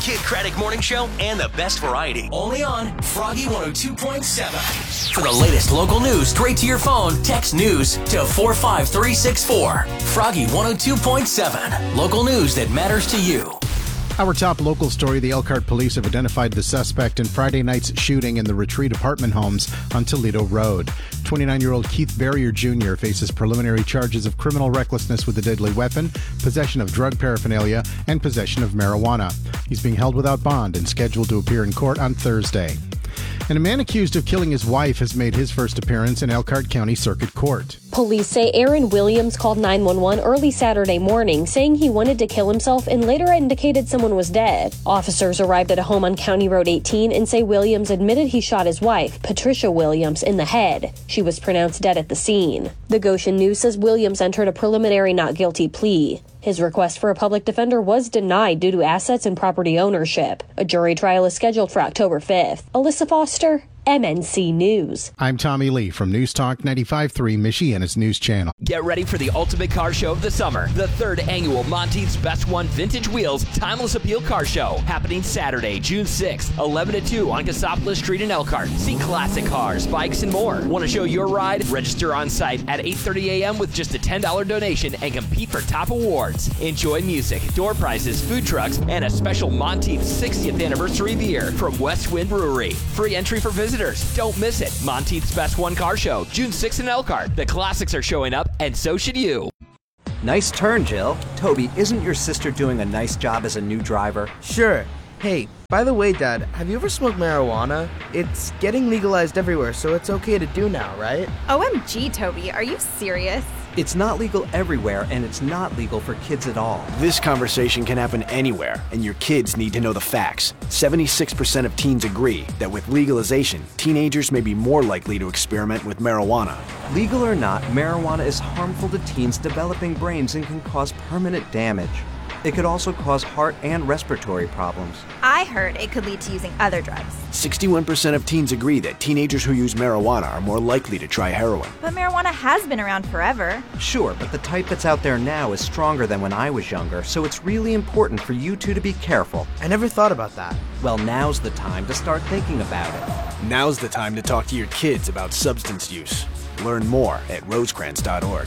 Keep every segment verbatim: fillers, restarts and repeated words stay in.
Kid Craddock Morning Show and the best variety. Only on Froggy one oh two point seven. For the latest local news straight to your phone, text news to four five three six four. Froggy one oh two point seven. Local news that matters to you. Our top local story, the Elkhart police have identified the suspect in Friday night's shooting in the Retreat apartment homes on Toledo Road. twenty-nine-year-old Keith Barrier Junior faces preliminary charges of criminal recklessness with a deadly weapon, possession of drug paraphernalia, and possession of marijuana. He's being held without bond and scheduled to appear in court on Thursday. And a man accused of killing his wife has made his first appearance in Elkhart County Circuit Court. Police say Aaron Williams called nine one one early Saturday morning, saying he wanted to kill himself and later indicated someone was dead. Officers arrived at a home on County Road eighteen and say Williams admitted he shot his wife, Patricia Williams, in the head. She was pronounced dead at the scene. The Goshen News says Williams entered a preliminary not guilty plea. His request for a public defender was denied due to assets and property ownership. A jury trial is scheduled for October fifth. Alyssa Foster, M N C News. I'm Tommy Lee from News Talk ninety-five point three, Michiana's news channel. Get ready for the ultimate car show of the summer. The third annual Monteith's Best One Vintage Wheels Timeless Appeal Car Show. Happening Saturday, June sixth, eleven to two on Cassopolis Street in Elkhart. See classic cars, bikes, and more. Want to show your ride? Register on site at eight thirty a.m. with just a ten dollars donation and compete for top awards. Enjoy music, door prizes, food trucks, and a special Monteith's sixtieth anniversary beer from West Wind Brewery. Free entry for visitors. Don't miss it. Monteith's Best One Car Show, June sixth in Elkhart. The classics are showing up, and so should you. Nice turn, Jill. Toby, isn't your sister doing a nice job as a new driver? Sure. Hey, by the way, Dad, have you ever smoked marijuana? It's getting legalized everywhere, so it's okay to do now, right? O M G, Toby, are you serious? It's not legal everywhere, and it's not legal for kids at all. This conversation can happen anywhere, and your kids need to know the facts. seventy-six percent of teens agree that with legalization, teenagers may be more likely to experiment with marijuana. Legal or not, marijuana is harmful to teens' developing brains and can cause permanent damage. It could also cause heart and respiratory problems. I heard it could lead to using other drugs. sixty-one percent of teens agree that teenagers who use marijuana are more likely to try heroin. But marijuana has been around forever. Sure, but the type that's out there now is stronger than when I was younger, so it's really important for you two to be careful. I never thought about that. Well, now's the time to start thinking about it. Now's the time to talk to your kids about substance use. Learn more at rosecrans dot org.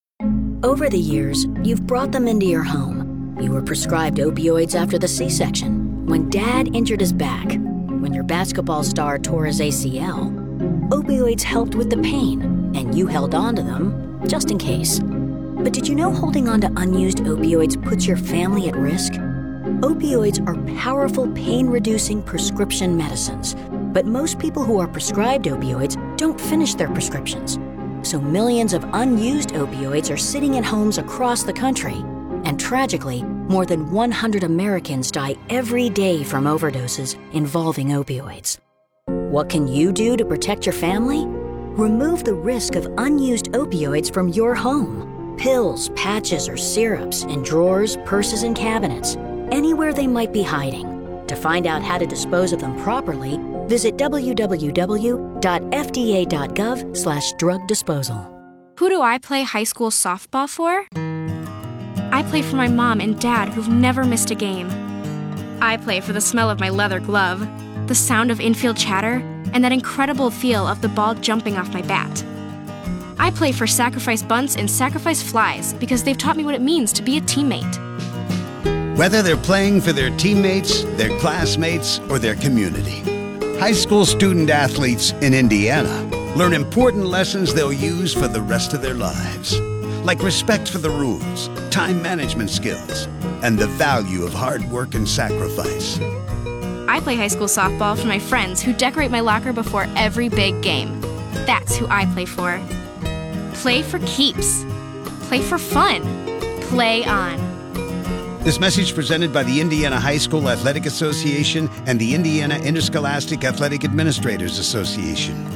Over the years, you've brought them into your home. You were prescribed opioids after the C-section, when Dad injured his back, when your basketball star tore his A C L. Opioids helped with the pain, and you held on to them just in case. But did you know holding on to unused opioids puts your family at risk? Opioids are powerful pain-reducing prescription medicines, but most people who are prescribed opioids don't finish their prescriptions. So millions of unused opioids are sitting in homes across the country. And tragically, more than one hundred Americans die every day from overdoses involving opioids. What can you do to protect your family? Remove the risk of unused opioids from your home. Pills, patches, or syrups in drawers, purses, and cabinets, anywhere they might be hiding. To find out how to dispose of them properly, visit w w w dot f d a dot gov slash drug disposal. Who do I play high school softball for? I play for my mom and dad who've never missed a game. I play for the smell of my leather glove, the sound of infield chatter, and that incredible feel of the ball jumping off my bat. I play for Sacrifice Bunts and Sacrifice Flies because they've taught me what it means to be a teammate. Whether they're playing for their teammates, their classmates, or their community, high school student athletes in Indiana learn important lessons they'll use for the rest of their lives. Like respect for the rules, time management skills, and the value of hard work and sacrifice. I play high school softball for my friends who decorate my locker before every big game. That's who I play for. Play for keeps. Play for fun. Play on. This message presented by the Indiana High School Athletic Association and the Indiana Interscholastic Athletic Administrators Association.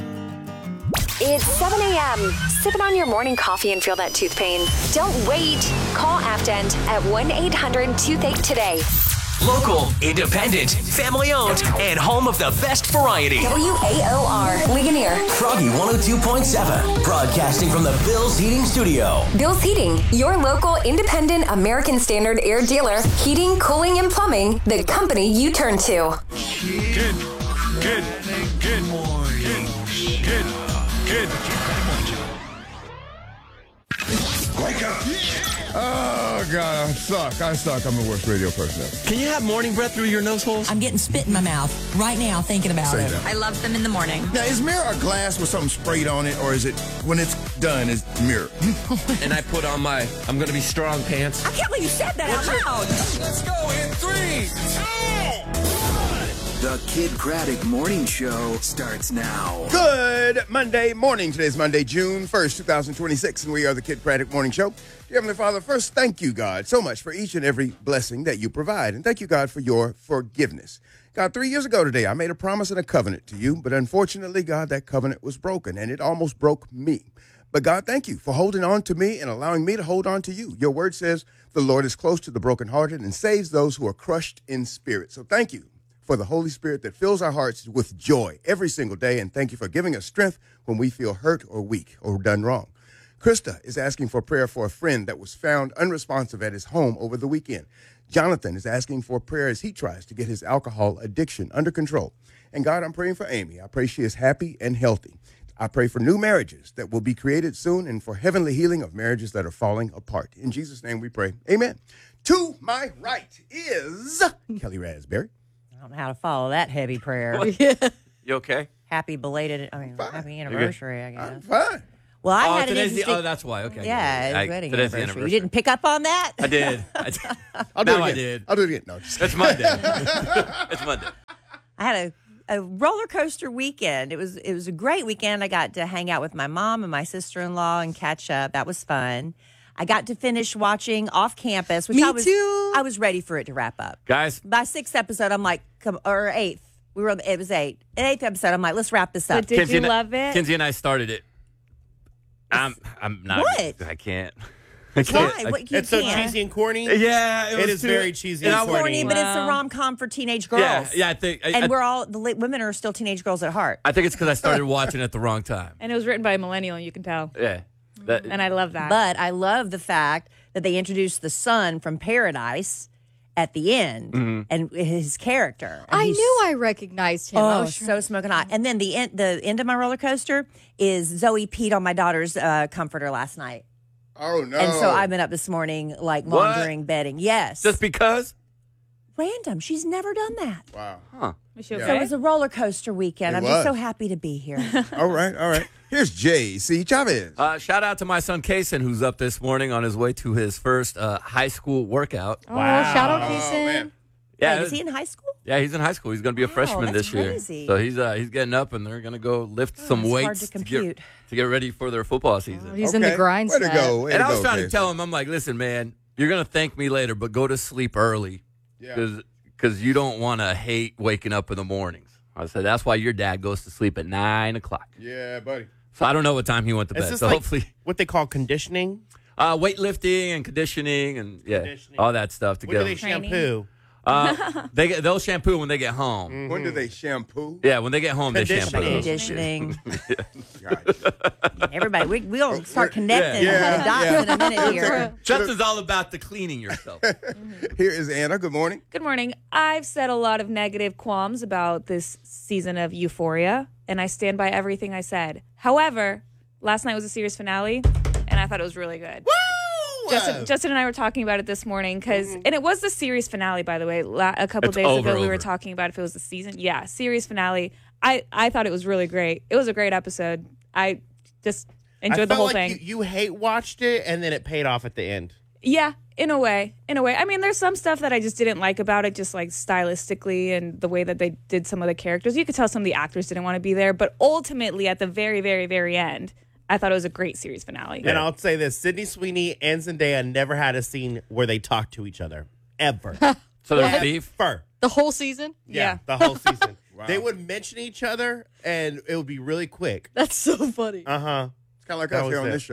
It's seven a.m. Sipping on your morning coffee and feel that tooth pain. Don't wait. Call Afdent at one eight hundred toothache today. Local, independent, family owned, and home of the best variety. W A O R, Ligonier. Froggy one oh two point seven, broadcasting from the Bill's Heating Studio. Bill's Heating, your local independent American Standard air dealer. Heating, cooling, and plumbing, the company you turn to. Good, good, good morning. Good, good, good. Wake up. Oh, God, I suck. I suck. I'm the worst radio person ever. Can you have morning breath through your nose holes? I'm getting spit in my mouth right now thinking about Say it. that. I love them in the morning. Now, is mirror a glass with something sprayed on it, or is it, when it's done, is mirror? And I put on my I'm going to be strong pants. I can't believe you said that out loud. Let's go in three, two, The Kid Craddock Morning Show starts now. Good Monday morning. Today's Monday, June first, twenty twenty-six, and we are the Kid Craddock Morning Show. Dear Heavenly Father, first, thank you, God, so much for each and every blessing that you provide. And thank you, God, for your forgiveness. God, three years ago today, I made a promise and a covenant to you, but unfortunately, God, that covenant was broken, and it almost broke me. But God, thank you for holding on to me and allowing me to hold on to you. Your word says the Lord is close to the brokenhearted and saves those who are crushed in spirit. So thank you for the Holy Spirit that fills our hearts with joy every single day. And thank you for giving us strength when we feel hurt or weak or done wrong. Krista is asking for prayer for a friend that was found unresponsive at his home over the weekend. Jonathan is asking for prayer as he tries to get his alcohol addiction under control. And God, I'm praying for Amy. I pray she is happy and healthy. I pray for new marriages that will be created soon and for heavenly healing of marriages that are falling apart. In Jesus' name we pray. Amen. To my right is Kelly Raspberry. I don't know how to follow that heavy prayer. You okay? Happy belated, I mean, fine. happy anniversary, I guess. I'm fine. Well, I oh, had an today's the, interesting... oh, that's why. Okay. Yeah, it's I, wedding today's the anniversary. anniversary. You didn't pick up on that? I did. I did. I'll do now it again. I did. I'll do it again. No, just It's Monday. It's Monday. I had a, a roller coaster weekend. It was it was a great weekend. I got to hang out with my mom and my sister-in-law and catch up. That was fun. I got to finish watching Off Campus, which Me I was too. I was ready for it to wrap up. Guys. By sixth episode, I'm like, come or eighth. We were on the, it was eight. At eighth episode, I'm like, let's wrap this up. But did Kinsey you and, love it? Kinsey and I started it. I'm I'm not. What? I can't. I can't. Why? I- What, you It's so can't. cheesy and corny. Yeah, it, It was is too- very cheesy and and I- It's corny, but it's a Wow. rom com for teenage girls. Yeah, yeah. I think. I, and I, we're all the li- women are still teenage girls at heart. I think it's because I started watching at the wrong time. And it was written by a millennial, you can tell. Yeah. That, And I love that. But I love the fact that they introduced the son from Paradise at the end Mhm. and his character. And I he's- knew I recognized him. I Oh, was so smoking hot. And then the end, the end of my roller coaster is Zoe peed on my daughter's uh, comforter last night. Oh, no. And so I've been up this morning, like, What? laundering, bedding. Yes. just because? Random. She's never done that. Wow. Huh. Was she Yeah. So it okay? was a roller coaster weekend. It I'm was. just so happy to be here. All right, all right. Here's J C Chavez. Uh, shout out to my son Kason, who's up this morning on his way to his first uh, high school workout. Oh, shout out Oh, Kason. man. Yeah, Wait, is he in high school? yeah, he's in high school. He's going to be a Wow, freshman that's this year. crazy. So he's uh, he's getting up, and they're going to go lift some it's hard weights to get compute. to get ready for their football season. He's in the Okay. grind Way to set. go. Way and to I was go, trying to Casey. tell him, I'm like, listen, man, you're going to thank me later, but go to sleep early Yeah. because because you don't want to hate waking up in the mornings. I said, that's why your dad goes to sleep at nine o'clock. Yeah, buddy. So I don't know what time he went to Is bed. this So like hopefully, what they call conditioning? uh, weightlifting and conditioning and yeah, Conditioning. all that stuff When do together. they shampoo? Uh, they get, they'll shampoo when they get home. When do they shampoo? Yeah, when they get home, they shampoo. Conditioning. Conditioning. Everybody, we, we'll start connecting Yeah, the dots yeah. in a minute here. Justin's all about the cleaning yourself. Here is Anna. Good morning. Good morning. I've said a lot of negative qualms about this season of Euphoria, and I stand by everything I said. However, last night was a series finale, and I thought it was really good. Justin, Justin and I were talking about it this morning because, Mm-hmm. and it was the series finale, by the way. La- a couple It's days over, ago, we were over. talking about if it was the season. Yeah, series finale. I, I thought it was really great. It was a great episode. I just enjoyed I the felt whole like thing. You, you hate watched it, and then it paid off at the end. Yeah, in a way. In a way. I mean, there's some stuff that I just didn't like about it, just like stylistically and the way that they did some of the characters. You could tell some of the actors didn't want to be there, but ultimately, at the very, very, very end, I thought it was a great series finale. And I'll say this: Sydney Sweeney and Zendaya never had a scene where they talked to each other ever. So there's beef? Ever. The whole season? Yeah, the whole season. They would mention each other, and it would be really quick. That's so funny. Uh huh. It's kind of like That us was here on it. this show.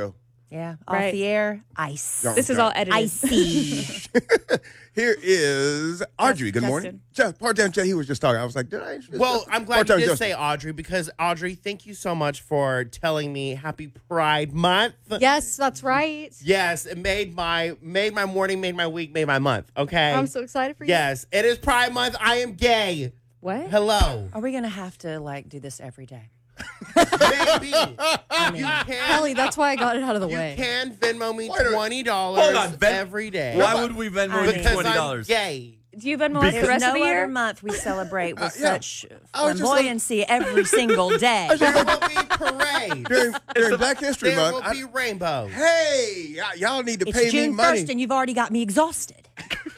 Yeah, Right. off the air, ice. Don't This is start. all edited. Icy. Here is Audrey. Good morning. Just, part-time Jay, he was just talking. I was like, did I introduce Well, Justin? I'm glad Part-time you did Justin. say Audrey because Audrey, thank you so much for telling me Happy Pride Month. Yes, that's right. Yes, it made my made my morning, made my week, made my month. Okay. I'm so excited for you. Yes, it is Pride Month. I am gay. What? Hello. Are we gonna have to like do this every day? Maybe. I mean, You can, Kelly, that's why I got it out of the you way. can Venmo me Wait a minute. twenty dollars Hold on, Ven- every day. Why would we Venmo I you mean- Because twenty I'm dollars? gay. Do you Venmo us the there's rest no of the other year? month we celebrate with Uh, yeah. such I was just flamboyancy every single day. There will be parades. During, during Black History There Month, will I- be rainbows. hey, y- y'all need to It's pay June me money. first, and you've already got me exhausted.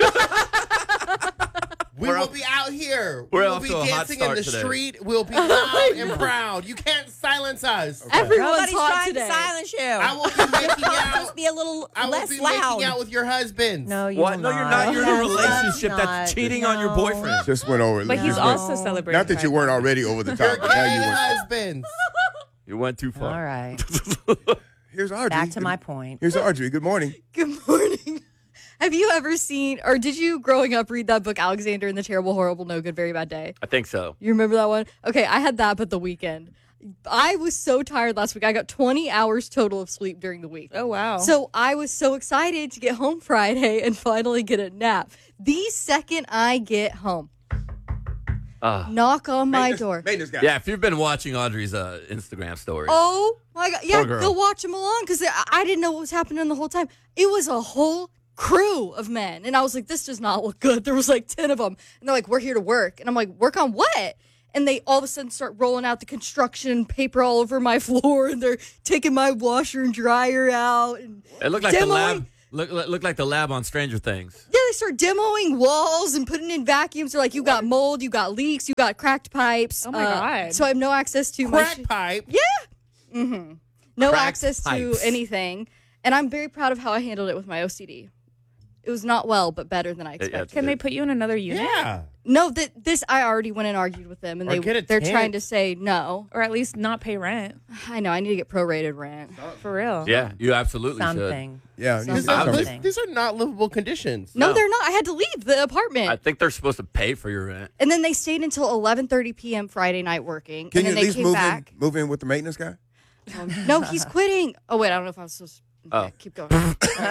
We We're will off- be out here. we're we will off be to a hot dancing in start the today. street. We'll be loud and proud. You can't silence us. Everyone's Nobody's hot trying today. to silence you. I will be making out. Just be a little I will less be loud. making out with your husbands. No, you What? will No, you're not. You're in a That's relationship not- that's cheating on your no. boyfriend. Just went over. But just he's went- also celebrating. Not that you Pride weren't Month. already over the Your top. but now you gay went. husbands. You went too far. All right. Here's Audrey. Back to Good- my point. Here's Audrey. Good morning. Good morning. Have you ever seen, or did you growing up read that book, Alexander and the Terrible, Horrible, No Good, Very Bad Day? I think so. You remember that one? Okay, I had that, but the weekend. I was so tired last week. I got twenty hours total of sleep during the week. Oh, wow. So I was so excited to get home Friday and finally get a nap. The second I get home, Uh, knock on my Maintenance- door. Maintenance guy. yeah, if you've been watching Audrey's uh, Instagram stories. Oh my God. Yeah, Poor girl. go watch them along because I I didn't know what was happening the whole time. It was a whole crew of men. And I was like, this does not look good. There was like ten of them. And they're like, we're here to work. And I'm like, work on what? And they all of a sudden start rolling out the construction paper all over my floor. And they're taking my washer and dryer out. And It looked like the demoing- lab. Look, look, looked like the lab on Stranger Things. Yeah, they start demoing walls and putting in vacuums. They're like, you got mold, you got leaks, you got cracked pipes. Oh, my Uh, God. So I have no access to my Crack pipe. Yeah. Mm-hmm. No Cracked access to pipes. anything. And I'm very proud of how I handled it with my O C D. It was not well, but better than I expected. Can they put you in another unit? Yeah. No, th- this I already went and argued with them, and Or they get a they're tent. trying to say no. Or at least not pay rent. I know I need to get prorated rent. For real. Yeah, you absolutely Something. Yeah. Something. you said These, something. these- these are not livable conditions. No, No. they're not. I had to leave the apartment, should. I think they're supposed to pay for your rent. and then they stayed until eleven thirty p.m. Friday night working, Can and you then at they least came move back. in, move in with the maintenance guy? Um, no, he's quitting. Oh wait, I don't know if I was supposed. Oh. Okay, keep going.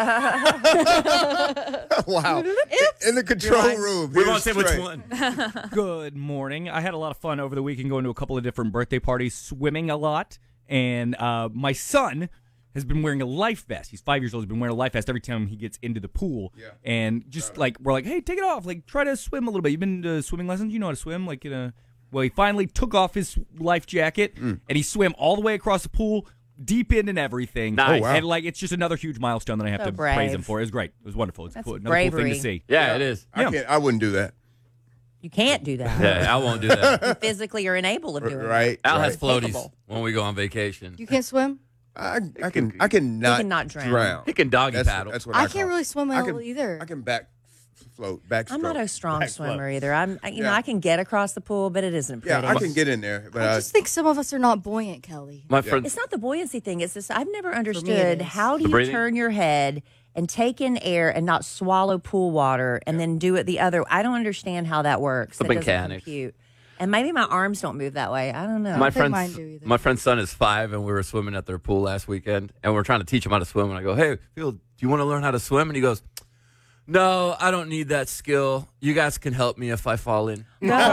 Wow. In the control You're right. room. We here's won't say which Trey. one. Good morning. I had a lot of fun over the weekend going to a couple of different birthday parties, swimming a lot, and uh, my son has been wearing a life vest. He's five years old. He's been wearing a life vest every time he gets into the pool. Yeah. And just like, we're like, hey, take it off. Like, try to swim a little bit. You've been to swimming lessons? You know how to swim? Like, in a... Well, he finally took off his life jacket, Mm. and he swam all the way across the pool, deep in and everything. Nice. Oh, wow. And, like, it's just another huge milestone that I have So to praise him brave. for. It was great. It was wonderful. It's That's cool. Another cool thing bravery. to see. Yeah, it is. I Yeah. can't. I wouldn't do that. You can't do that. Yeah, I won't do that. You physically are unable of doing it. Right. Al right. has floaties Capable. when we go on vacation. You can't swim. I, I can. I can not. cannot drown. He can doggy That's, paddle. that's what I I, can't call it. really swim I well can, either. I can back float, backstroke. I'm not a strong Backflip. swimmer either. I'm, I- you know, Yeah. I can get across the pool, but it isn't pretty. Yeah, I can get in there, but I I, just think some of us are not buoyant, Kelly. My friend, It's not the buoyancy thing. It's just I've never it understood is. how do The you breathing? turn your head and take in air and not swallow pool water and then do it the other. I don't understand how that works. The That doesn't mechanics. compute. And maybe my arms don't move that way. I don't know. my think mine friend's do either. my friend's son is five, and we were swimming at their pool last weekend, and we're trying to teach him how to swim. And I go, "Hey, Phil, do you want to learn how to swim?" And he goes, "No, I don't need that skill. You guys can help me if I fall in."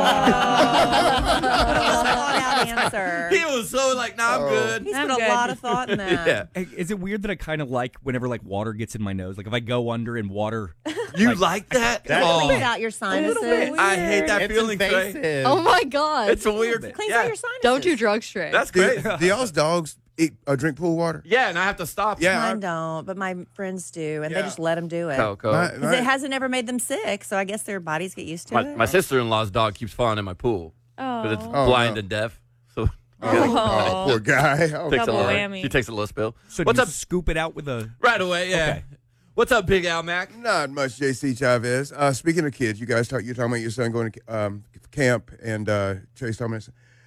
Thought out answer. He was so like, "Nah, I'm Oh. good." He's I'm put a good. lot of thought in that. Yeah, Hey, is it weird that I kind of like whenever like water gets in my nose? Like if I go under and water. you like that? That- Oh, Cleans out your sinuses. I hate that It's feeling, Trey. invasive. Oh my God. It's a weird. Cleans yeah. out your sinuses. Don't do drugs, Trey. That's do, great. do y'all's dogs eat or drink pool water? Yeah, and I have to stop. Yeah, Mine I- don't, but my friends do, and Yeah. they just let them do it. Coco. My, Because my- it hasn't ever made them sick, so I guess their bodies get used to My, it. my sister-in-law's dog keeps falling in my pool because it's Oh, blind no. and deaf. So oh, poor guy. Oh, takes a Double little, whammy. she takes a little spill. So do What's you up? scoop it out with a. Right away, yeah. Okay. What's up, Big Al Mac? Not much, J C Chavez. Uh, speaking of kids, you guys talk. You're talking about your son going to um, camp, and uh, Trace talking about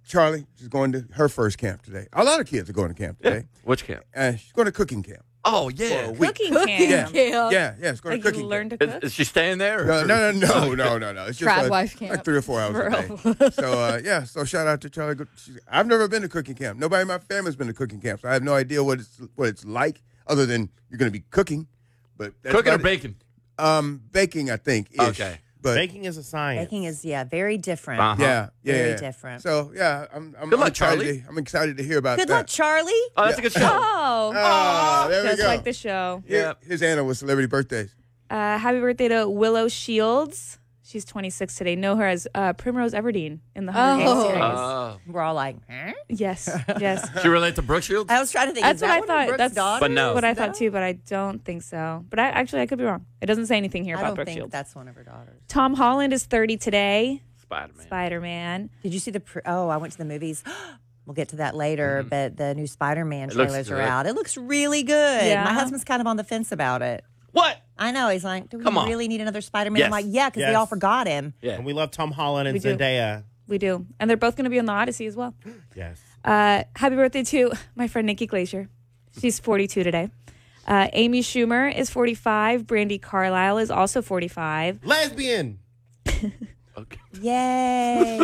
Charlie is going to her first camp today. A lot of kids are going to camp today. Which camp? Uh, she's going to cooking camp. Oh, yeah. For a week. Cooking Cooking camp. camp. Yeah, yeah, it's going Like to you cooking learn camp. to Is, cook? is she staying there? or- No, no, no, no, no, no, no. It's just Frat uh, wife camp. like three or four hours For a day. So, uh, yeah, so shout out to Charlie. She's- I've never been to cooking camp. Nobody in my family's been to cooking camp, so I have no idea what it's what it's like other than you're going to be cooking. But that's Cooking or about it. baking? Um, baking, I think. Ish. Okay. But Baking is a science. Baking is yeah, very different. Uh-huh. yeah, yeah, Very yeah. different. So yeah, I'm I'm, Good I'm luck, excited. Charlie. To, I'm excited to hear about Good that. luck, Charlie. Oh, that's a good show. Oh, Ah, there we just go. like the show. Here- Here's Anna with celebrity birthdays. Uh, happy birthday to Willow Shields. She's twenty-six today. Know her as uh, Primrose Everdeen in the Hunger Oh. Games series. Oh. We're all like, huh? Yes, yes. She relate to Brooke Shields? I was trying to think. That's is what that I one of thought. Brooke's That's daughters? But no. what I thought too, but I don't think so. But I actually I could be wrong. It doesn't say anything here I about don't Brooke think Shields. that's one of her daughters. Tom Holland is thirty today. Spider-Man. Spider-Man. Did you see the? Pr- oh, I went to the movies. We'll get to that later, Mm-hmm. but the new Spider-Man It looks trailers are good. out. It looks really good. Yeah. My husband's kind of on the fence about it. What? I know. He's like, do we Come on. really need another Spider-Man? Yes. I'm like, yeah, because they Yes. all forgot him. Yeah. And we love Tom Holland and We do. Zendaya. We do, and they're both going to be on the Odyssey as well. Yes. Uh, happy birthday to my friend Nikki Glacier. She's forty-two today. Uh, Amy Schumer is forty-five. Brandi Carlile is also forty-five. Lesbian. Okay. Yay.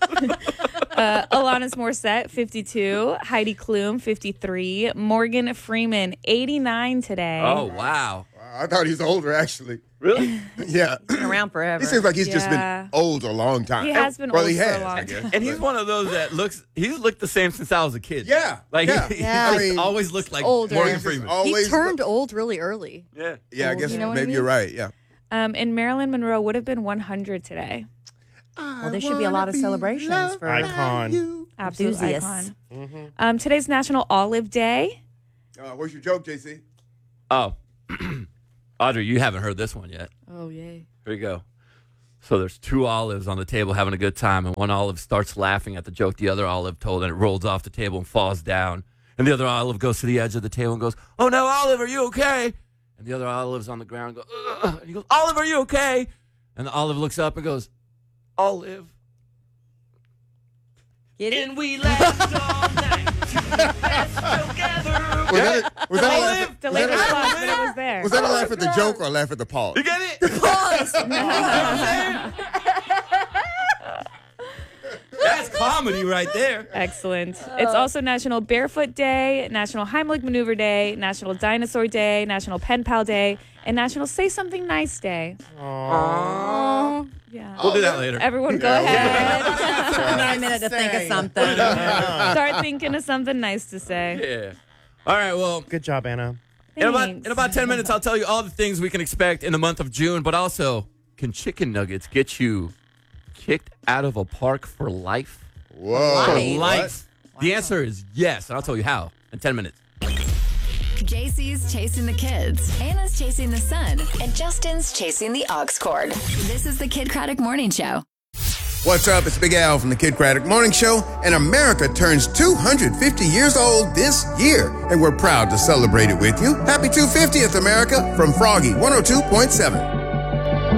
Uh, Alanis Morissette, fifty-two. Heidi Klum, fifty-three. Morgan Freeman, eighty-nine today. Oh, wow. I thought he's older, actually. Really? Yeah. Been around forever. He seems like he's just Yeah. been old a long time. He has been well, old he for a has, long I guess. time. And he's one of those that looks, he's looked the same since I was a kid. Yeah, Like, yeah. he, Yeah. he's I mean, always looked like older. Morgan He's Freeman. always He turned old really early. Yeah. Yeah, I guess You know what I maybe mean? you're right. Yeah. Um, and Marilyn Monroe would have been one hundred today. Well, there should be a lot of celebrations for Icon. Absolute Enthusiasts. icon. Mm-hmm. Um, today's National Olive Day. Uh, what's your joke, J C? Oh. Audrey, you haven't heard this one yet. Oh, yay. Here you go. So there's two olives on the table having a good time, and one olive starts laughing at the joke the other olive told, and it rolls off the table and falls down. And the other olive goes to the edge of the table and goes, "Oh no, Olive, are you okay?" And the other olive's on the ground and goes, "Ugh." And he goes, "Olive, are you okay?" And the olive looks up and goes, "Olive." Get it? And we laughed all night together. Was that a, was that a laugh Olive, at, Delayed was that response, a, but it was there. was that a laugh at the joke or a laugh at the pause? You get it? Pause. That's comedy right there. Excellent. It's also National Barefoot Day, National Heimlich Maneuver Day, National Dinosaur Day, National Pen Pal Day, and National Say Something Nice Day. Aww. Yeah. We'll do that later. Everyone go ahead. One minute to think of something. Start thinking of something nice to say. Yeah. All right, well, Good job, Anna. in about, Thanks. in about ten minutes, I'll tell you all the things we can expect in the month of June, but also, can chicken nuggets get you kicked out of a park for life? Whoa. For Life. life? The answer is yes, and I'll tell you how in ten minutes. J C's chasing the kids, Anna's chasing the sun, and Justin's chasing the aux cord. This is the Kid Craddock Morning Show. What's up? It's Big Al from the Kid Craddock Morning Show, and America turns two hundred fifty years old this year, and we're proud to celebrate it with you. Happy two hundred fiftieth, America, from Froggy one oh two point seven.